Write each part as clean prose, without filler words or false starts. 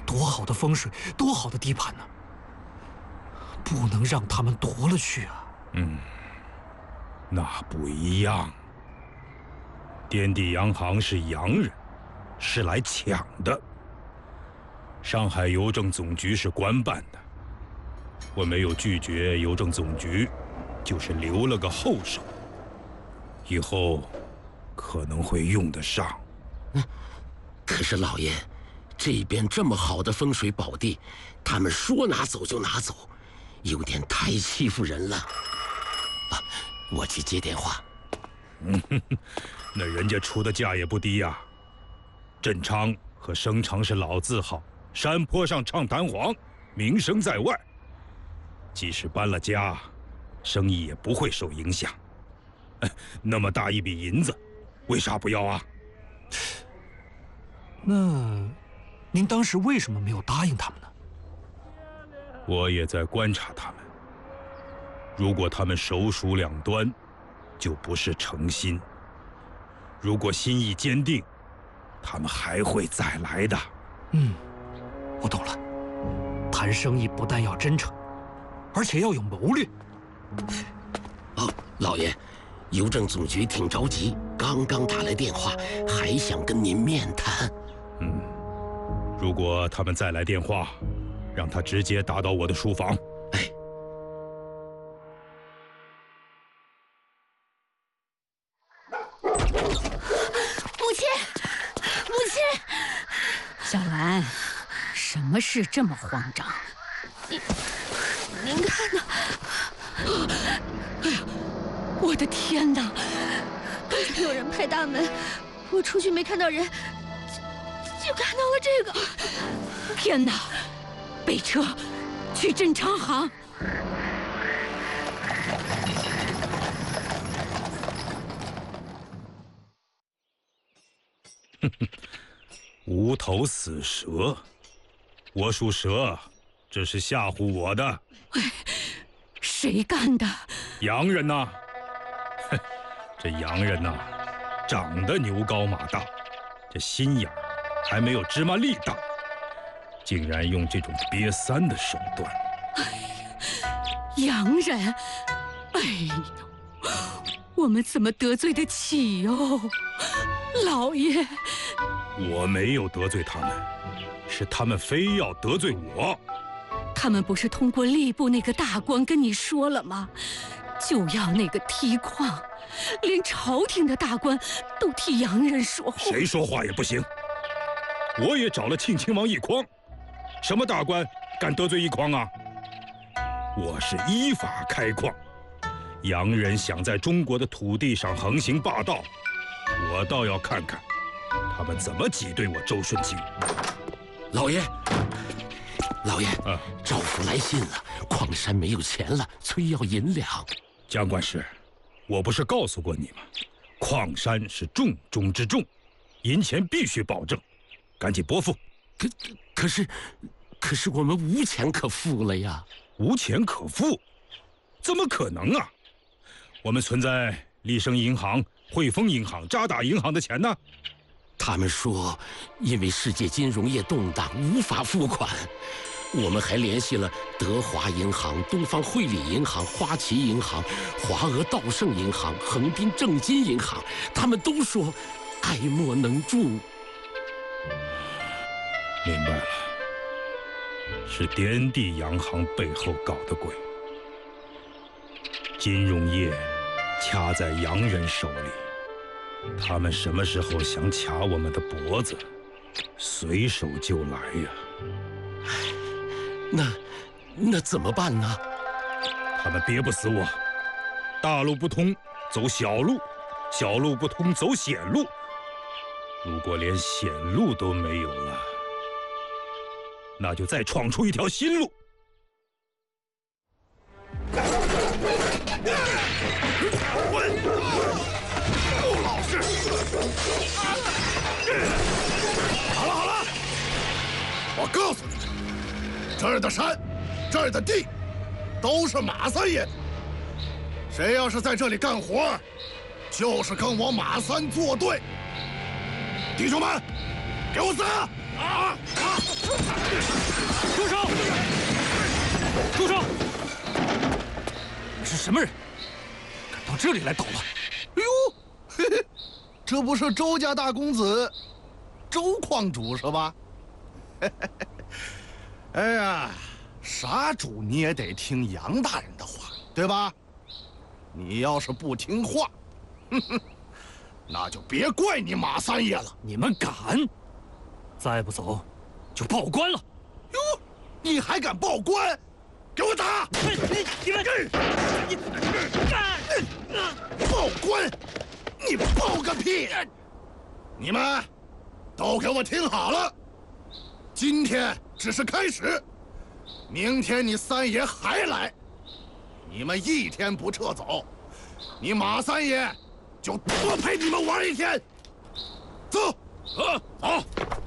多好的风水，多好的地盘呢！不能让他们夺了去啊！ 那不一样。滇地洋行是洋人，是来抢的。上海邮政总局是官办的，我没有拒绝邮政总局，就是留了个后手，以后可能会用得上。 可是老爷，这边这么好的风水宝地，他们说拿走就拿走，有点太欺负人了。我去接电话。 那人家出的价也不低呀。振昌和升昌是老字号，山坡上唱弹簧，名声在外。即使搬了家，生意也不会受影响。那么大一笔银子，为啥不要啊？ 那您当时为什么没有答应他们呢？ 我也在观察他们。如果他们手鼠两端，就不是诚心；如果心意坚定，他们还会再来的。 我懂了。谈生意不但要真诚，而且要有谋略。 老爷，邮政总局挺着急，刚刚打来电话，还想跟您面谈。 如果他们再来电话，让他直接打到我的书房。 母亲， 小兰，什么事这么慌张？ 您看呐！ 哎呀，我的天哪！ 刚才有人拍大门，我出去没看到人，就看到了这个。 天哪！备车，去振昌行。 无头死蛇，我属蛇，这是吓唬我的。 谁干的？ 洋人呐！这洋人呐，长得牛高马大，这心眼还没有芝麻粒大，竟然用这种瘪三的手段。 洋人，哎呦，我们怎么得罪得起哟？老爷， 我没有得罪他们，是他们非要得罪我。 他们不是通过吏部那个大官跟你说了吗？就要那个梯矿，连朝廷的大官都替洋人说话。 谁说话也不行。我也找了庆亲王一匡，什么大官敢得罪一匡啊？我是依法开矿，洋人想在中国的土地上横行霸道，我倒要看看他们怎么挤兑我周顺清。 老爷，赵府来信了，矿山没有钱了，催要银两。 江管事，我不是告诉过你吗？矿山是重中之重，银钱必须保证，赶紧拨付。 可是我们无钱可付了呀！ 无钱可付？怎么可能啊？我们存在立生银行、汇丰银行、渣打银行的钱呢。 他们说，因为世界金融业动荡，无法付款。我们还联系了德华银行、东方汇理银行、花旗银行、华俄道盛银行、横滨正金银行，他们都说爱莫能助。 明白了，是滇地洋行背后搞的鬼。金融业掐在洋人手里，他们什么时候想卡我们的脖子，随手就来呀。 那怎么办呢？ 他们憋不死我。大路不通，走小路；小路不通，走险路。如果连险路都没有了，那就再闯出一条新路。 不老实！好了，我告诉你们，这儿的山，这儿的地，都是马三爷的。谁要是在这里干活，就是跟我马三作对。弟兄们，给我死！ 么人，敢到这里来捣乱？ 哎呦，嘿嘿，这不是周家大公子周矿主是吧？哎呀，杀主你也得听杨大人的话，对吧？你要是不听话，那就别怪你马三爷了。 你们敢？再不走，就报官了！ 哟，你还敢报官？给我打！ 你们报官？你报个屁！你们都给我听好了，今天只是开始，明天你三爷还来，你们一天不撤走，你马三爷就多陪你们玩一天。走，走。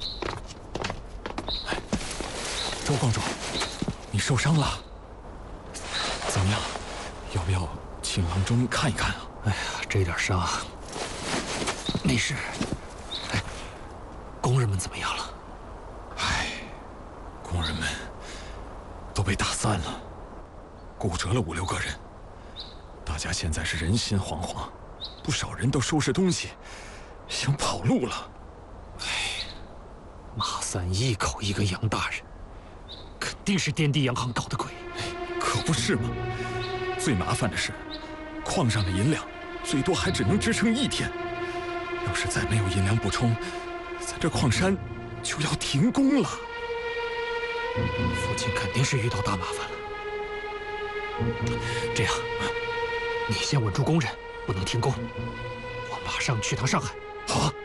周矿主，你受伤了，怎么样？要不要请郎中看一看啊？ 哎呀，这点伤没事。哎，工人们怎么样了？ 唉，工人们都被打散了，骨折了5、6个人。大家现在是人心惶惶，不少人都收拾东西，想跑路了。 哎，马三一口一个杨大人，肯定是天地洋行搞的鬼。 可不是吗？最麻烦的是，矿上的银两最多还只能支撑1天。要是再没有银两补充，咱这矿山就要停工了。 父亲肯定是遇到大麻烦了。这样，你先稳住工人，不能停工。我马上去趟上海。 好啊。